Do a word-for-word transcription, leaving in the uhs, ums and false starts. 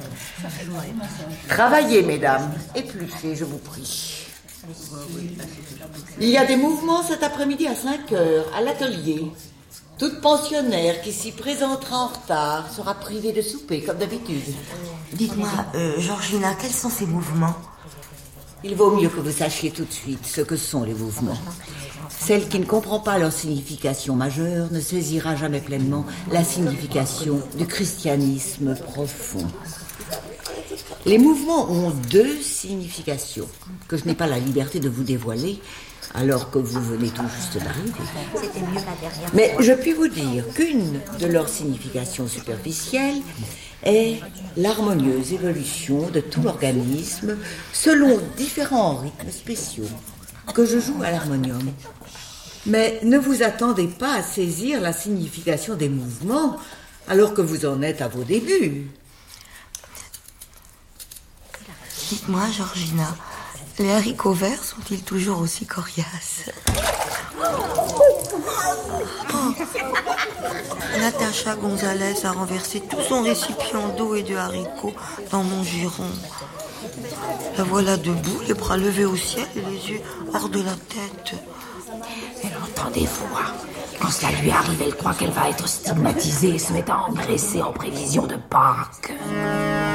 Travaillez, mesdames, épluchez, je vous prie. Il y a des mouvements cet après-midi à cinq heures, à l'atelier. Toute pensionnaire qui s'y présentera en retard sera privée de souper, comme d'habitude. Dites-moi, euh, Georgina, quels sont ces mouvements ? Il vaut mieux que vous sachiez tout de suite ce que sont les mouvements. Celle qui ne comprend pas leur signification majeure ne saisira jamais pleinement la signification du christianisme profond. Les mouvements ont deux significations que je n'ai pas la liberté de vous dévoiler alors que vous venez tout juste d'arriver. Mais je puis vous dire qu'une de leurs significations superficielles est l'harmonieuse évolution de tout l'organisme selon différents rythmes spéciaux que je joue à l'harmonium. Mais ne vous attendez pas à saisir la signification des mouvements alors que vous en êtes à vos débuts. Dites-moi, Georgina, les haricots verts sont-ils toujours aussi coriaces ? Oh. Natacha Gonzalez a renversé tout son récipient d'eau et de haricots dans mon giron. La voilà debout, les bras levés au ciel et les yeux hors de la tête. Mais entendez-vous, hein, quand cela lui arrive, elle croit qu'elle va être stigmatisée et se met à engraisser en prévision de Pâques.